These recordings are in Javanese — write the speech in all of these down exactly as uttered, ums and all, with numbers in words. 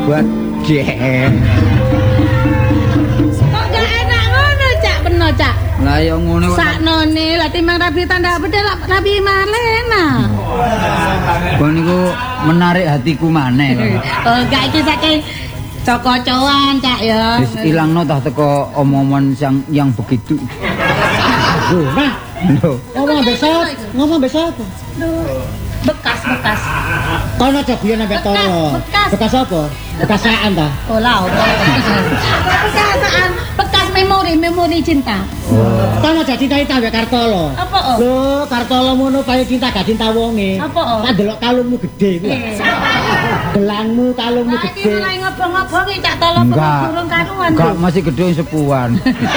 buat jeng. Kok gak enak ngono, Cak, peno, Cak. Lah ya ngono kok. Saknone lah timbang rabi tanda bedel rabi malena. Kon niku menarik hatiku maneh. Oh, gak iki saking cokocoan, Cak ya. Wis ilangno tah teko omongan yang yang begitu. Loh, nah. Lho. Ngomong besok, ngomong besok. Bekas-bekas. Kono aja guyon ambek tolo. Bekas. Bekas apa? Bekasaan ta? Oh, lah. Bekasaan, bekas memori, memori cinta. Kono aja cinta-cinta ambek Kartolo. Apa, oh? Lho, Kartolo ngono kaya cinta gak cinta wonge. Apa, oh? Tak delok kalungmu gede kuwi. Gelangmu kalungmu Nah, iki gede. mulai ngobong-ngobongi Cak tolong Enggak. burung karuan. Enggak masih gede sepuan.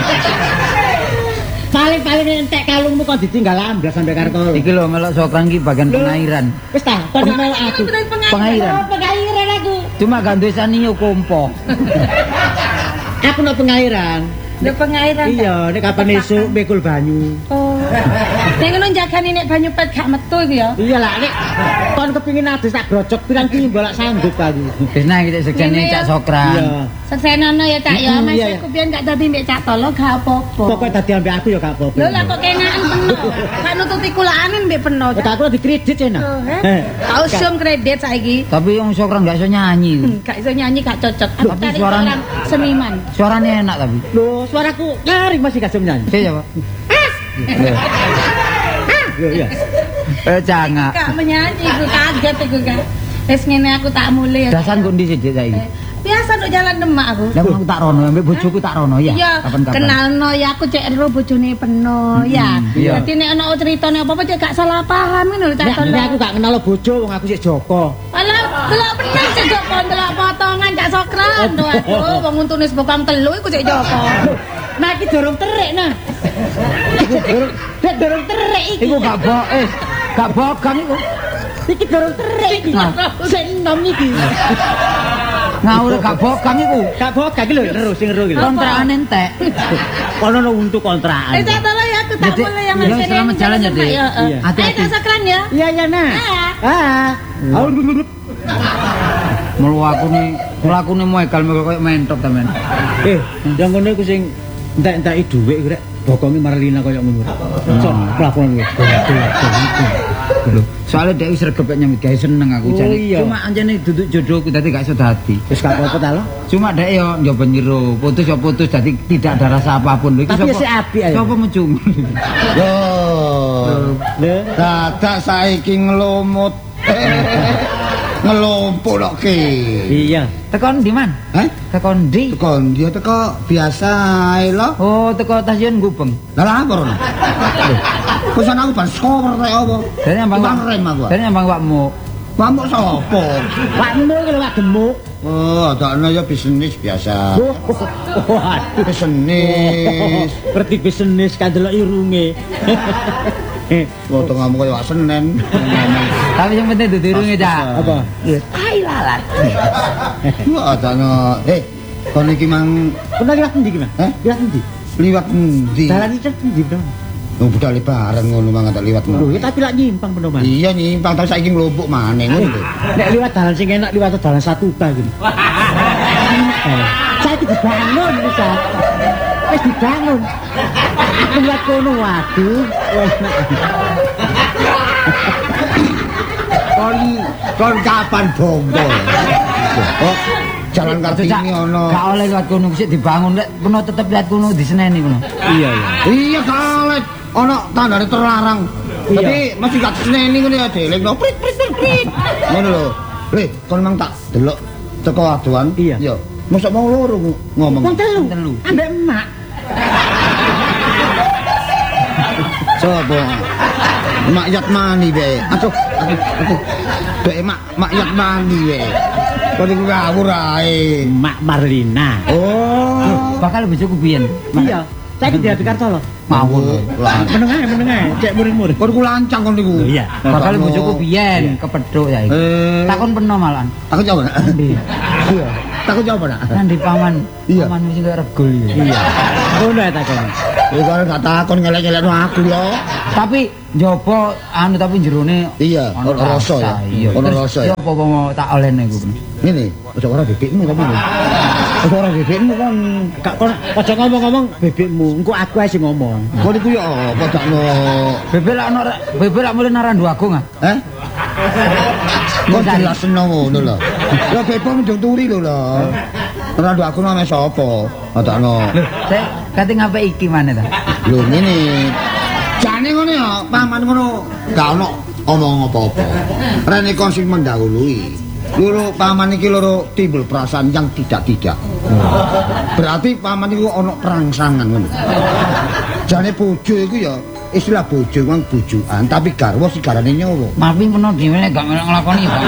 Paling-paling entek kalungmu kok ditinggal amblas sampe Kartolo. Iki lho melok sokran iki bagian pengairan. Wis ta, kon melok aku. Pengairan. Oh, pengairan aku. Cuma gak duwe saniyo kompo. Aku no pengairan. Lho pengairan. Iya, nek kapan esuk mikul banyu. Oh. Nek ngono jagani nek banyu pet gak metu iki ya. Iya lah, nek kon kepengin adus tak grojok pirang timbal lak sanggup aku. Wis nah iki sekjane Cak Sokran. Iya. Seksenono ya Cak ya, Mm, Mas iya, aku biyen gak dadi mbek Cak Tolo gak apa-apa. Pokoke dadi ambek aku ya gak apa-apa. Lho lah kok kenaan peno. Gak nututi kulane mbek peno. Kok aku di kredit enak. Oh, eh. Kau usum kredit saiki. Tapi wong Sokran gak iso nyanyi. Hmm, Gak iso nyanyi gak cocok. Aku Tapi cari suaranya- orang seniman. Suarane enak tapi. Loh, suaraku nyaring masih gak nyanyi. Sik ya, Pak. Lho. Loh, iya. Eh jangan. Gak menyanyi, aku kaget aku kan. Wis ngene aku tak mulai. Dasan kok ndi sik saiki? Eh, Biasa untuk jalan Demak aku. Lah aku tak rono, ambek bojoku tak rono ya. Iya, Kapan-kapan. kenalno ya aku cek ero bojone peno ya. iya. Dadi nek ana ceritane apa-apa cek gak salah paham ngono lho Cak Nek Tolo. nek aku gak kenal lo bojo wong aku sik Joko. Alah, delok bener cek Joko, delok potongan Cak Sokran. Aduh, wong untune sebokam telu iku cek Joko. Nah iki dorong terik nah. Dorong dek dorong terik iki. Iku gak bok, eh, gak bogang iku. Iki dorong terik iki. Sik enom iki. Ngawur gak bogang iku. Gak bokak iki lho, terus sing ero iki. lho. Kontrakan entek. Ono no untuk kontrakan. Eh Cak Tolo ya aku tak Jadi, mulai yang ya, masih selamat jalan ya, Dek. Iya. Hati-hati. Ayo Cak Sokran ya. Iya iya nah. Ah. Ah. Mulu aku nih, mulu aku nih moegal moegal koyo mentok temen. Eh, yang ngono iku sing entek-enteki dhuwit iku rek bokonge Marlina koyo ngono. Sok kelakuan kowe. Lho, soalnya dia wis regep nyambut gawe seneng aku Oh, jane. iya. Cuma anjene duduk jodohku dadi gak iso dadi. Wis gak apa-apa ta lo. Cuma dek yo nyoba nyero, putus yo putus dadi tidak ada rasa apapun. Lho iki Tapi sapa? sik apik ae. Sapa mencung? Yo, Lho, dadak saiki ngelumut. Ngelumpuk lho ki. iya. Tekon ndi man? Hah? Tekon ndi? Teko dia teko biasa ae lho. Oh, teko stasiun Gubeng. Lah lha apa rono? Pesan aku ban skower rek apa? Dari nyambang Tukang rem aku. Dari nyambang wakmu. Pamuk sapa? Wakmu iki lho wak gemuk. Oh, adakno ya bisnis biasa. Waduh. Bisnis. Ngerti bisnis kan delok irunge. Foto kamu koyo wak Senen. Tapi yang penting dudu irunge, Cak. Apa? Tai lalat. Wah, adakno. Eh, kon iki mang Pernah liwat endi ki, Mas? Hah? Liwat endi? liwat endi? Dalan iki endi, Bro? Oh, budal bareng ngono mang tak liwat. Lho, ya tapi lak nyimpang bener, Mas. Iya nyimpang tapi saiki nglumpuk maneh ngono lho. Nek liwat dalan sing enak liwat dalan satu ta gitu. Saiki dibangun bisa. Wis dibangun. Liwat kono waduh. Kon kon kapan bombo? Oh, jalan Kartini ono. Gak oleh liwat kono sik dibangun, lek peno tetep liwat kono diseneni kono. Iya iya. Iya kalet ono tandane terlarang. Iya. Tapi masih gak seneni ngene ya delekno prit prit prit prit. Ngono lho. Le, kon mang tak delok teko aduan. Iya. Yo. Mosok mau loro ngomong. Wong telu. Telu. Ambek emak. Coba. Mak Yat Mani be. Aduh, aduh, aduh. Dek mak mak Yat Mani be. Kon iku ngawur ae. Mak Marlina. Oh. Bakal bojoku biyen. Iya. Saiki dia di Kartolo. Ngawur. Meneng ae, meneng ae. Cek muring-muring. Kon ku lancang kon niku. Iya. Bakal bojoku biyen kepethuk ya iki. Eh, Takon peno malahan. takut jawab nak? Iya. Takut jawab nak? Kan di paman. Iya. Paman wis kaya regul iki. Iya. Ngono ya takon. Iku gak takon ngelek-ngelekno aku yo. Tapi njopo anu tapi jerone Iya, ono rasa ya. Iya. Ono rasa ya. Apa apa tak olehne iku. Ngene, aja ora bebekmu tapi ngene. Aja ora bebekmu kan Gak kon aja ngomong-ngomong bebekmu, engko aku ae sing ngomong. kok niku ya apa dakno. Bebek lak ono bebek lak mulih narandu agung ah. Heh? Kok jelasno ngono lho. Ya bebek ndung turi lho lho. Ora nduk aku nang sapa? Adakno. Sik, kate ngape iki maneh ta? Lho ngene. Jane ngono ya, paman ngono gak ono omong apa-apa. Rene kon sing mendahului. Loro paman iki loro timbul perasaan yang tidak-tidak. Berarti paman iku ono perangsangan ngono. Jane bojo iku ya istilah bojo wong bojokan, tapi garwa sigarane nyawa. Mapi meno dhewe nek gak melok nglakoni ya.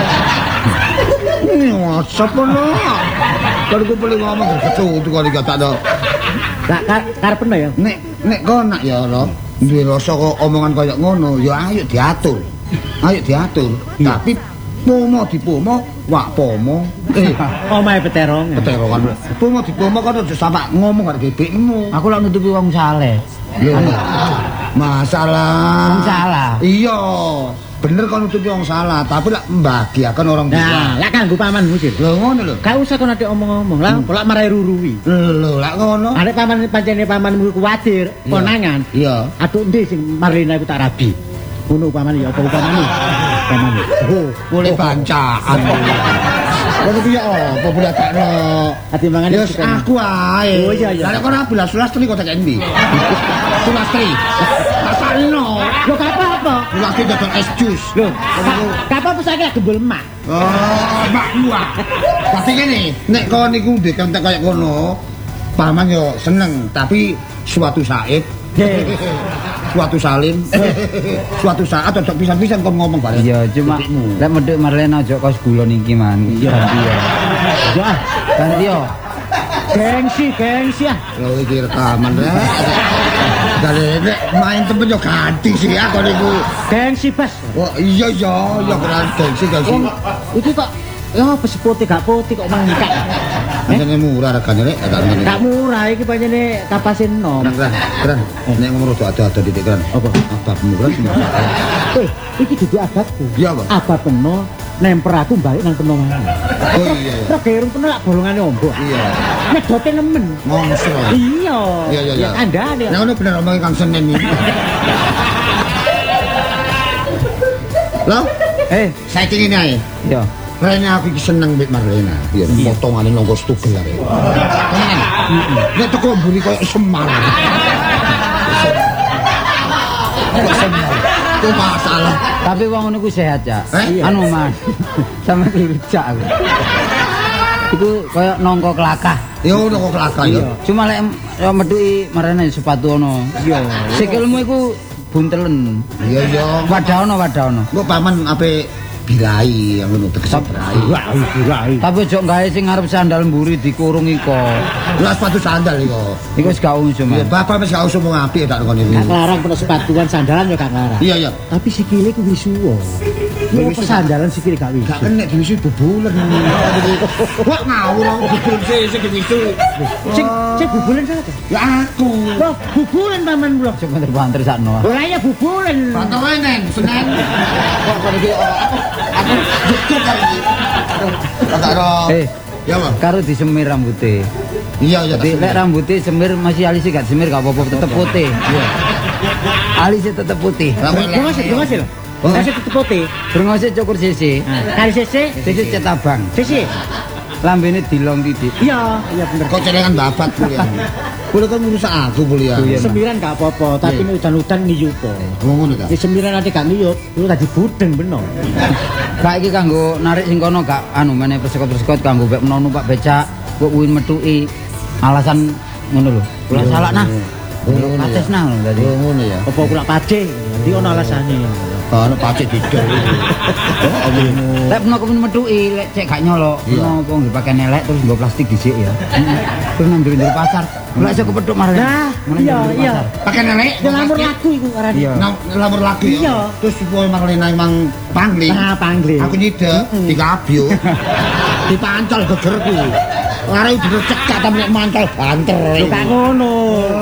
Ini WhatsApp ono. Kalau gue boleh ngomong kecut kalau dikata takdo. Lah karepno ya. Nek nek kok nak ya lo. Duwe rasa kok omongan kaya ngono, ya ayo diatur. Ayo diatur. Tapi pomo dipomo, wak pomo. Eh, Omahe peterong. keterongan. Pomo dipomo kok aja sampe ngomong karo bebekmu. Aku lak nutupi wong saleh. Lho. Masalah. Wong salah. Iya. Bener kan nutupi wong salah, tapi lak membahagiakan orang tua. Nah, lak kanggo pamanmu sih. Lho ngono lho. Gak usah kon ade omong-omong lah, lak marai ruruwi. Lho lak ngono. Arek paman pancene pamanmu kuwatir, Iya. konangan. Iya. Aduh ndi sing Marlina iku tak rabi. Ngono upamane ya apa upamane? Upamane. Oh, Boleh bancaan. Kok iki ya apa boleh takno. Atimbangane Yes, aku ae. Oh, iya, iya. Lah kok ora belas Sulastri kok tak endi? Sulastri. Pasalno. Lho gak apa-apa. Sulastri dodol es jus. Lho, gak apa-apa saiki lak gembul emak. Oh, mak luak. Tapi kene, nek kon niku ndek kontak kaya ngono, paman yo seneng, tapi suatu saat suatu salim suatu saat ojo pisan-pisan kon ngomong bareng. Iya, cuma lek medhek Marlena aja kos gulon iki man. Iya. Ya, Ganti yo. gengsi, gengsi ah. Lho iki rekaman rek. Dale nek main temen yo ganti sih ya kon niku. Gengsi bas. Oh iya iya, ya keren gengsi gengsi. Wong iki kok ya apa putih gak putih kok mangkat. Anjene murah regane rek, gak ngene. Gak murah iki pancene kapasin nom. Keren, keren. Nek ngomong rada ada-ada titik keren. Apa? Ababmu keren. Eh, iki dudu abadku. Iya, Pak. Abad peno nemper aku balik nang peno mana. Oh iya iya. Ora gerung peno lak bolongane ombo. Iya. Nek dote nemen. Mongso. Iya. Iya iya iya. Ya kandhane. Nek ngono bener omongin Kang Senen iki. Loh, Eh, saiki ngene ae. yo. Rene aku iki seneng mbek Marlena. Iya, potongane nongko stugel arek. Tenan. Nek teko mburi koyo Semar. Kok Semar? Itu masalah. Tapi wong ngono ku sehat ya. Eh? Anu Mas. Sama dirujak aku. Iku koyo nongko kelakah. Ya ono kok kelakar ya. Cuma lek yo medhuki Marlena sepatu ono. Iya. Sikilmu iku buntelen. Iya iya. Wadah ono, wadah ono. Engko paman ape birai yang ngono tegese birai. Wah, birai. Tapi ojo gawe sing ngarep sandal mburi dikurung iko. Lah sepatu sandal iku. Iku wis gak usum. Ya bapak wis gak usum wong apik tak ngene Gak iki. larang peno sepatuan sandalan ya gak larang. Iya iya. Tapi sikile ku wis suwo. Ya apa sandalan sikile gak wis. Gak kena diwisi bubulen. Kok ngawur bubulen sih sing diwisu. Sing sing bubulen sapa? Ya aku. Loh, bubulen paman kula. Coba banter sakno. Ora ya bubulen. Pantau enen Senen. Kok kok iki aku jujur kali iki. Tak ro. Eh, Ya, Bang. karo disemir rambutnya. Iya iya. Jadi lek rambutnya semir masih alisnya gak semir gak apa-apa tetep putih. Iya. Alisnya tetep putih. Yo masih, yo masih lho. Oh. Masih tutup putih. Brengose cukur sisi. Kali sese, Sisi cetabang. sese. Lambene dilong titik. Iya, iya bener. Kok celengan babat kuliah. Kulo kan ngurus aku kuliah. Iya. Sembilan gak apa-apa, tapi ini hujan-hujan ngiyup po. Ngono ta. Di sembilan nanti gak ngiyup, itu tadi budeng bener. Kak iki kanggo narik sing kono gak anu meneh persekot-persekot kanggo bek menono Pak becak, kok kuwi metuki alasan ngono lho. Kula salah nah. Ngono ya. Ates nah lho dadi. Oh, ngono ya. Apa kula pace? Nanti ono alasane. Ono pacet didol iki. Oh, ngono. Lek peno kepen metuki lek cek gak nyolok, Iya. peno apa nggih pakai nelek terus nggo plastik dhisik ya. Terus nang njero pasar. Lek iso kepethuk marah. Nah, iya iya. Pakai nenek. Yang lamur laku iku arane. Iya. Nah, lamur lagi. Iya. Terus supaya Marlena emang pangling. Nah, pangling. Aku nyidek dikabyo. Dipancol gegerku. Arek direcek tapi nek mancal banter. Lho gak ngono.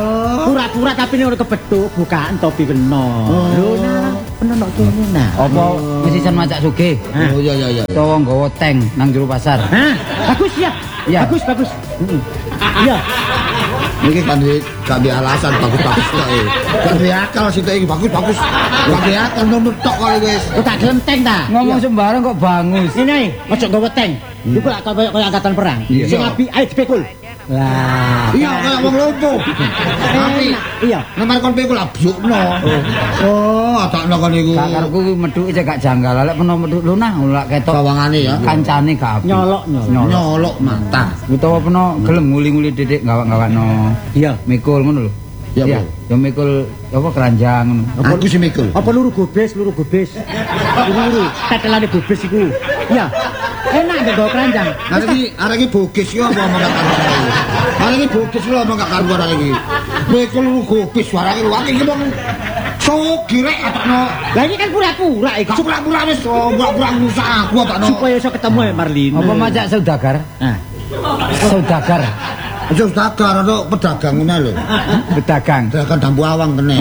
Pura-pura tapi ini udah kepethuk bukaan topi kena. Lho nah, penonok kene nah. Apa mesisan macak sugih? Oh iya iya iya. Utawa nggawa tank nang jero pasar. Hah? Bagus ya. Iya. Bagus bagus. Heeh. Iya. Iki kan di gak di alasan bagus-bagus kok iki. Gak di akal situ iki bagus-bagus. Gak di akal nomor tok kok wis. Kok tak gelem tank ta? Ngomong sembarang kok bangus. Ini ojo nggawa tank. Iku lak koyo koyo angkatan perang. Sing api ae dipikul. Lah. Iya kaya wong lumpuh. Tapi Iya. nemar kon pikul abjukno. Oh, atakno kon iku. Gak karepku kuwi medhuke cek gak janggal. Lek peno medhuk lho nah lak ketok Sawangane ya. kancane gak apik. Nyolok nyolok. Nyolok mata. Utawa peno gelem nguli-nguli didik gawak-gawakno. Iya. Mikul ngono lho. Ya, Iya, Bu. ya mikul apa keranjang ngono. Aku sih mikul. Apa luru gobes, luru gobes. Luru, tetelane gobes iku. Iya. Enak gak gawa keranjang. Arek iki arek iki bogis yo apa omong gak karuan. Arek iki bogis lho omong gak karuan arek iki. Mikul lu gobis warake lu iki wong sok girek atakno. Lah ini kan pura-pura iki. Gak pura-pura wis pura-pura ngusak aku atakno. Supaya iso ketemu ya Marlin. Apa macak saudagar? Nah, Saudagar. Aja dagar ana pedagang ngene lho. Pedagang. Dagang dampu awang kene.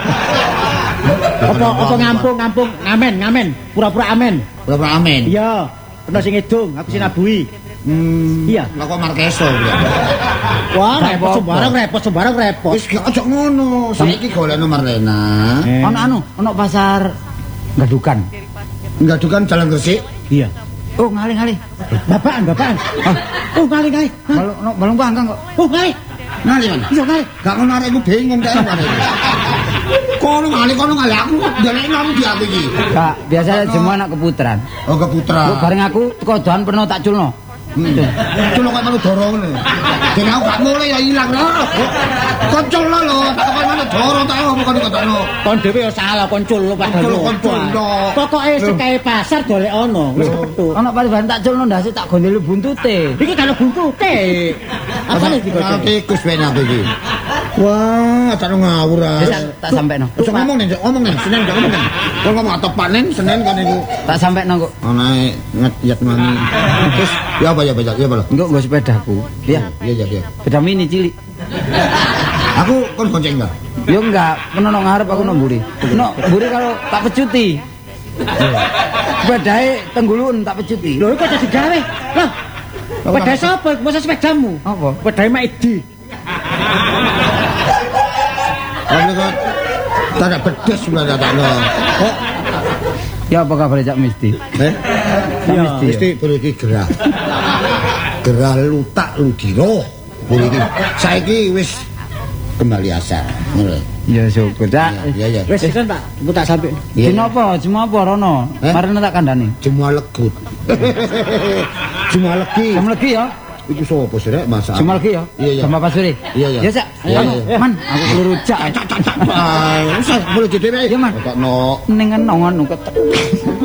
apa apa ngampung ngampung ngamen ngamen pura-pura amen. Pura-pura amin. Iya, kena sing edung, aku sing nabui. Hmm. Iya. Lah kok Markeso ya. Wah, Gak repot apa-apa. sembarang repot sembarang repot. Wis gak aja ngono. Saiki golekno Marlena. Eh. Ono anu, ono pasar Gadukan. Enggak dukan Jalan Gresik. Iya. Oh, ngali-ngali. Bapaan, bapaan. Oh, kali kali. Balung no, balung pangkang kok. Oh, kali. Ngali mana? Iya, kali. Gak ngono arek iku bingung kae mana. Kono ngali kono ngali aku ndelek nang di aku iki. Kak, biasa jemu anak keputran. Oh keputra. Lu bareng aku teko doan pernah tak culno. Culuk kok melu doro ngono. Dene aku gak mulai ya ilang lho. Koncul lho, tak kok melu doro tak opo kon kono. Kon dhewe ya salah koncul lo padahal. Koncul, koncul, lho. Pokoke sekae pasar golek ono. Wis metu. Ono paribahan tak culno ndase tak gondeli buntute. Iki kan buntute. Apa iki kok? Nah, tikus ben aku iki. Wah, tak ngawur ah. Wis tak sampekno. Wis ngomong nih, ngomong nih, Senin gak ngomong nih. Kok ngomong atau panen Senin kan iku. Tak sampekno kok. Anae ngetiat mani. Terus ya apa ya baca, ya apa lho? Engko nggo sepedaku. Ya, Iya iya iya. sepeda mini cilik. Aku kon gonceng enggak? Yo enggak, peno nang ngarep aku nang mburi. No, mburi kalau tak pecuti. Sepedae tenggulun tak pecuti. Lho, kok jadi gawe? Lah. Sepeda sapa? Masa sepedamu? Apa? Sepedae Mak Edi. Aku kok tak ada bedes sebenarnya tak lo. Kok Ya apa kabar Cak Misti? eh Cak Iya, Misti. mesti boleh iki gerah. Gerah lutak ludiro. Boleh iki. Saiki wis kembali asal. Ngono. Ya syukur Cak. Iya iya. Wis kan Pak, aku tak sampe. Iya. Dino apa? Cuma apa rono? Eh? Marene tak kandhani. Cuma legut. Cuma legi. Kamu lagi ya? Iku sapa sih rek masak? Cuma lagi ya? Iya iya. Sama Pak Suri. Iya, iya. Ya Cak. Iya, Anu, iya. Man, aku keluru Cak. Ah, usah boleh jadi rek. Iya, Man. Kok no. Ning kan nongon ketek.